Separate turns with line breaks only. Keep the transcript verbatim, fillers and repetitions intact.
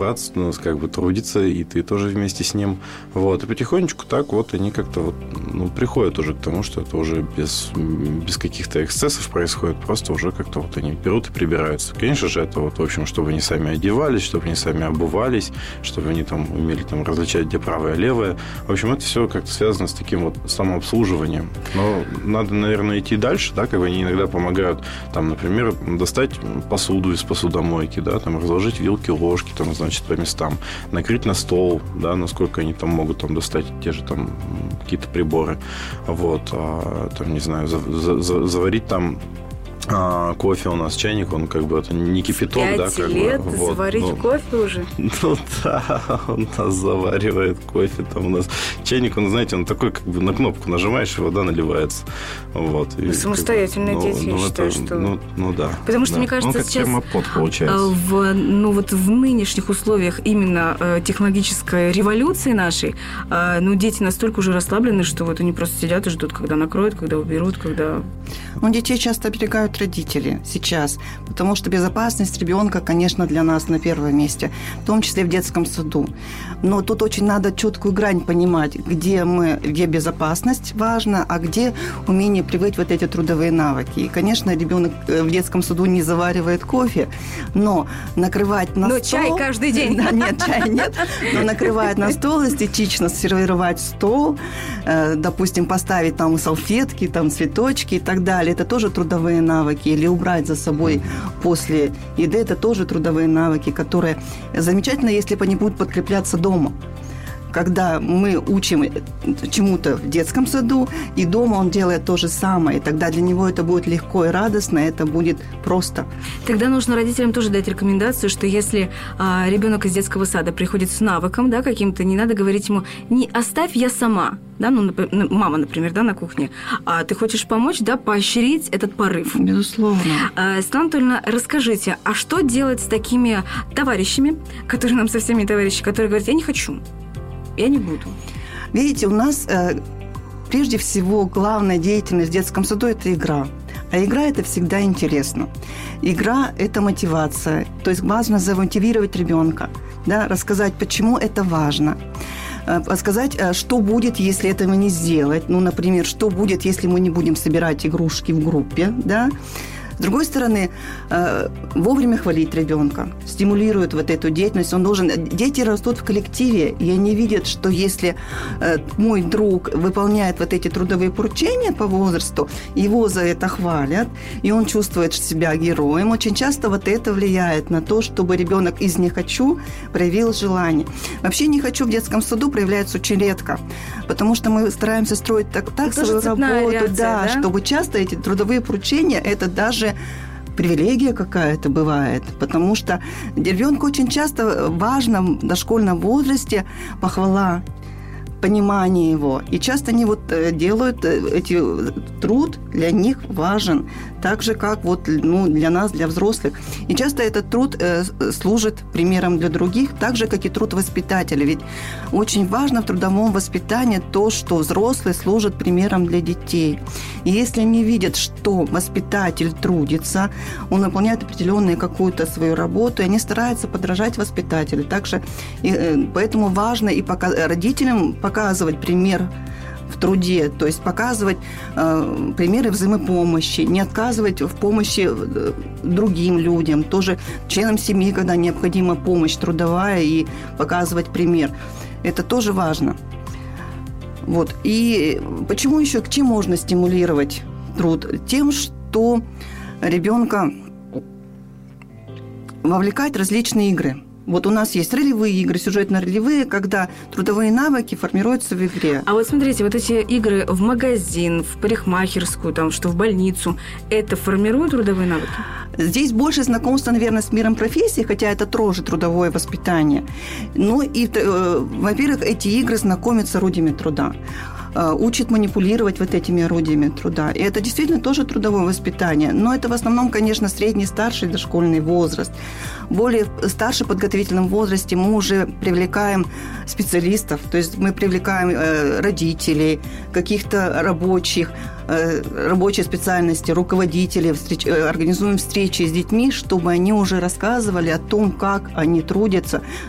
брат ну, как бы трудится, и ты тоже вместе с ним. Вот. И потихонечку так вот они как-то вот, ну, приходят уже к тому, что это уже без, без каких-то эксцессов происходит, просто уже как-то вот они берут и прибираются. Конечно же, это вот, в общем, чтобы они сами одевались, чтобы они сами обувались, чтобы они там умели там различать, где правое, левое. В общем, это все как-то связано с таким вот самообслуживанием. Но надо, наверное, идти дальше, да, как бы они иногда помогают, там, например, достать посуду из посудомойки, да, там, разложить вилки, ложки, там, значит, по местам, накрыть на стол, да, насколько они там могут там достать те же там какие-то приборы, вот, а, там, не знаю, за, за, заварить там А, кофе у нас, чайник, он как бы это не кипяток,
Пять
да, как
лет
бы. Вот,
заварить
ну,
кофе уже?
Ну да, он нас заваривает кофе. Там у нас чайник, он, знаете, он такой, как бы на кнопку нажимаешь, и вода наливается. Вот.
Ну,
и,
самостоятельные
как бы,
дети,
ну,
я
ну,
считаю,
это,
что...
Ну, ну да.
Потому что,
да.
мне кажется,
он как
сейчас
термопод получается.
В, ну, вот в нынешних условиях именно э, технологической революции нашей, э, ну, дети настолько уже расслаблены, что вот они просто сидят и ждут, когда накроют, когда уберут, когда...
Ну, детей часто оберегают родители сейчас, потому что безопасность ребенка, конечно, для нас на первом месте, в том числе в детском саду. Но тут очень надо четкую грань понимать, где мы, где безопасность важна, а где умение привыть вот эти трудовые навыки. И, конечно, ребенок в детском саду не заваривает кофе, но накрывать на
но
стол...
чай каждый день.
Да, нет, чая нет. Но накрывать на стол, эстетично сервировать стол, допустим, поставить там салфетки, там цветочки и так далее. Это тоже трудовые навыки. Или убрать за собой после еды. Это тоже трудовые навыки, которые замечательно, если бы они будут подкрепляться дома. Когда мы учим чему-то в детском саду, и дома он делает то же самое, и тогда для него это будет легко и радостно, это будет просто.
Тогда нужно родителям тоже дать рекомендацию, что если а, ребенок из детского сада приходит с навыком, да, каким-то, не надо говорить ему: не оставь, я сама, да, ну, мама, например, да, на кухне, а ты хочешь помочь, да, поощрить этот порыв.
Безусловно.
А, Светлана Анатольевна, расскажите, а что делать с такими товарищами, которые нам совсем не товарищи, которые говорят: я не хочу, я не буду?
Видите, у нас э, прежде всего главная деятельность в детском саду – это игра. А игра – это всегда интересно. Игра – это мотивация. То есть важно замотивировать ребенка, да, рассказать, почему это важно. Сказать, что будет, если этого не сделать. Ну, например, что будет, если мы не будем собирать игрушки в группе, да. С другой стороны, вовремя хвалить ребенка, стимулирует вот эту деятельность. Он должен... Дети растут в коллективе, и они видят, что если мой друг выполняет вот эти трудовые поручения по возрасту, его за это хвалят, и он чувствует себя героем. Очень часто вот это влияет на то, чтобы ребенок из «не хочу» проявил желание. Вообще «не хочу» в детском саду проявляется очень редко, потому что мы стараемся строить так, так свою работу,
реакция,
да,
да?
чтобы часто эти трудовые поручения – это даже привилегия какая-то бывает, потому что ребенку очень часто важно в дошкольном возрасте похвала, понимание его. И часто они вот делают эти труд, для них важен, так же, как вот, ну, для нас, для взрослых. И часто этот труд э, служит примером для других, так же, как и труд воспитателя. Ведь очень важно в трудовом воспитании то, что взрослый служит примером для детей. И если они видят, что воспитатель трудится, он выполняет определенную какую-то свою работу, и они стараются подражать воспитателю. Также, и, э, поэтому важно и пока, родителям показывать пример в труде, то есть показывать э, примеры взаимопомощи, не отказывать в помощи другим людям, тоже членам семьи, когда необходима помощь трудовая, и показывать пример. Это тоже важно. Вот. И почему еще, к чему можно стимулировать труд? Тем, что ребенка вовлекать в различные игры. Вот у нас есть ролевые игры, сюжетно-ролевые, когда трудовые навыки формируются в игре.
А вот смотрите, вот эти игры в магазин, в парикмахерскую, там, что в больницу, это формирует трудовые навыки?
Здесь больше знакомства, наверное, с миром профессии, хотя это тоже трудовое воспитание. Ну и, э, во-первых, эти игры знакомят с орудиями труда, учат манипулировать вот этими орудиями труда. И это действительно тоже трудовое воспитание. Но это в основном, конечно, средний, старший дошкольный возраст. Более старший подготовительном возрасте мы уже привлекаем специалистов, то есть мы привлекаем э, родителей, каких-то рабочих, э, рабочей специальности, руководителей, встреч, э, организуем встречи с детьми, чтобы они уже рассказывали о том, как они трудятся